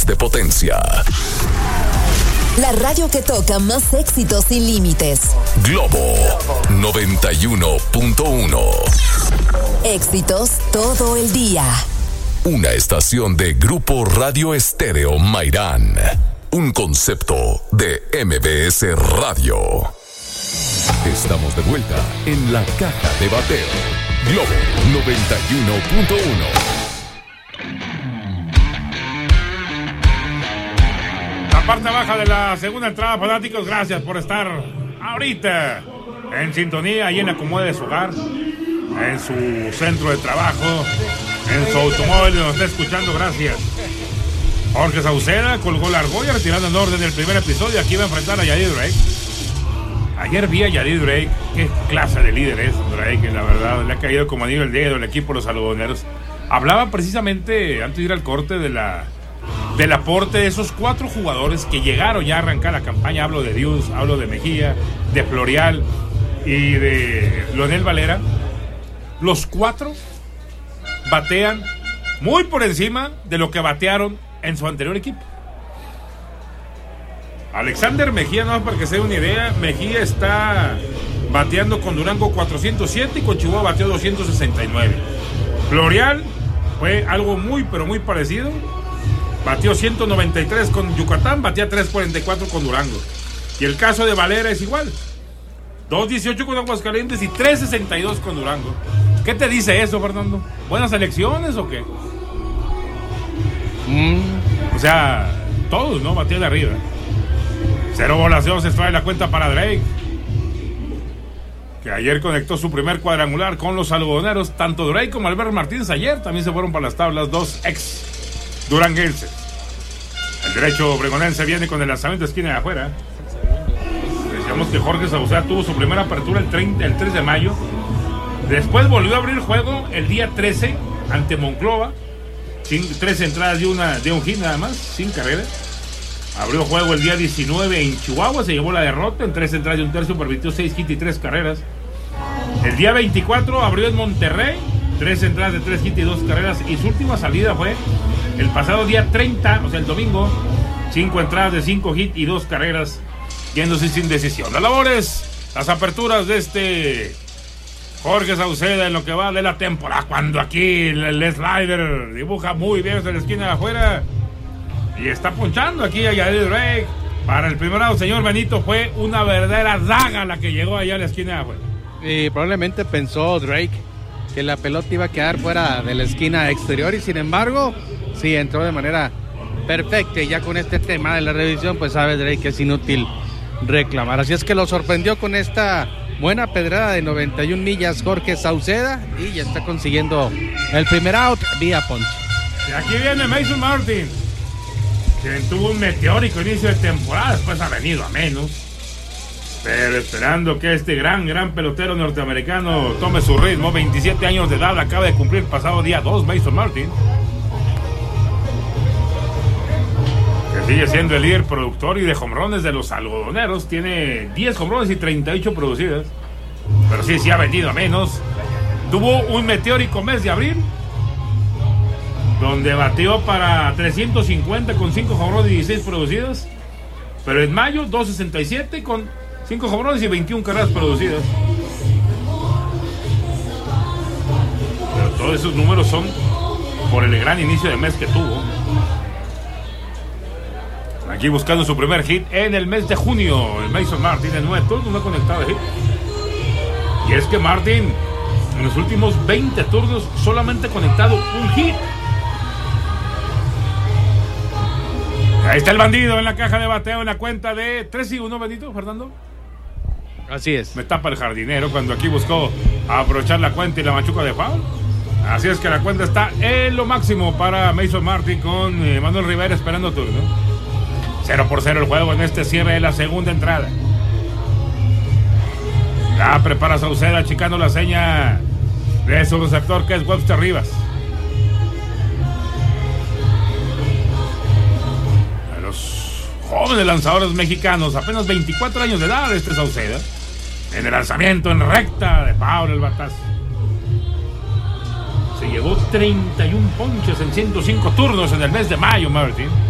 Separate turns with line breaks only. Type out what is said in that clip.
de potencia.
La radio que toca más éxitos sin límites.
Globo 91.1.
Éxitos todo el día.
Una estación de Grupo Radio Estéreo Mairán. Un concepto de MBS Radio. Estamos de vuelta en la caja de bateo. Globo 91.1.
La parte baja de la segunda entrada, fanáticos, gracias por estar ahorita en sintonía y en la comodidad de su hogar, en su centro de trabajo, en su automóvil, nos está escuchando, gracias. Jorge Sauceda colgó la argolla retirando en orden el primer episodio. Aquí va a enfrentar a Yadir Drake. Ayer vi a Yadir Drake. Qué clase de líder es Drake, la verdad. Le ha caído como anillo el dedo el equipo de los algodoneros. Hablaba precisamente, antes de ir al corte, del aporte de esos 4 jugadores que llegaron ya a arrancar la campaña. Hablo de Dios, hablo de Mejía, de Florial y de Leonel Valera. Los 4 batean muy por encima de lo que batearon en su anterior equipo. Alexander Mejía, no, para que se dé una idea, Mejía está bateando con Durango 407 y con Chihuahua bateó 269. Florial fue algo muy pero muy parecido, batió 193 con Yucatán, batía 344 con Durango. Y el caso de Valera es igual, 218 con Aguascalientes y 362 con Durango. ¿Qué te dice eso, Fernando? ¿Buenas elecciones o qué? O sea, todos, ¿no? Batió de arriba. 0 bolas de 2 se extrae la cuenta para Drake, que ayer conectó su primer cuadrangular con los algodoneros. Tanto Drake como Albert Martínez ayer también se fueron para las tablas, 2 ex duranguenses. El derecho obregonense viene con el lanzamiento de esquina de afuera. Decíamos que Jorge Sauceda tuvo su primera apertura el 3 de mayo. Después volvió a abrir el juego el día 13 ante Monclova. 3 entradas de un hit nada más, sin carrera. Abrió juego el día 19 en Chihuahua, se llevó la derrota en 3 entradas de un tercio, permitió 6 hits y 3 carreras. El día 24 abrió en Monterrey, 3 entradas de 3 hits y 2 carreras. Y su última salida fue el pasado día 30, o sea el domingo, 5 entradas de 5 hits y 2 carreras, yéndose sin decisión. Las labores, las aperturas de este Jorge Sauceda en lo que va de la temporada, cuando aquí el slider dibuja muy bien desde la esquina de afuera y está ponchando aquí a Yadir Drake. Para el primer lado, señor Benito, fue una verdadera daga la que llegó allá a la esquina de afuera.
Y probablemente pensó Drake que la pelota iba a quedar fuera de la esquina exterior y sin embargo, sí, entró de manera perfecta. Y ya con este tema de la revisión, pues sabe Drake que es inútil reclamar. Así es que lo sorprendió con esta buena pedrada de 91 millas Jorge Sauceda y ya está consiguiendo el primer out vía ponche.
Y aquí viene Mason Martin, quien tuvo un meteórico inicio de temporada, después ha venido a menos, pero esperando que este gran pelotero norteamericano tome su ritmo. 27 años de edad, acaba de cumplir el pasado día 2 Mason Martin, que sigue siendo el líder productor y de jonrones de los algodoneros. Tiene 10 jonrones y 38 producidas, pero sí ha vendido a menos. Tuvo un meteórico mes de abril, donde batió para 350 con 5 jonrones y 16 producidas, pero en mayo 267 con 5 jonrones y 21 carreras producidas. Pero todos esos números son por el gran inicio de mes que tuvo. Aquí buscando su primer hit en el mes de junio, el Mason Martin en 9 turnos no ha conectado de hit. Y es que Martin en los últimos 20 turnos solamente ha conectado un hit. Ahí está el bandido en la caja de bateo en la cuenta de 3-1, Benito, Fernando.
Así es.
Me tapa el jardinero cuando aquí buscó aprovechar la cuenta y la machuca de foul. Así es que la cuenta está en lo máximo para Mason Martin con Manuel Rivera esperando turno. 0-0 el juego en este cierre de la segunda entrada. Ya prepara Sauceda, achicando la seña de su receptor, que es Webster Rivas. De los jóvenes lanzadores mexicanos, apenas 24 años de edad, este Sauceda. En el lanzamiento en recta de foul el batazo. Se llevó 31 ponches en 105 turnos en el mes de mayo, Martin.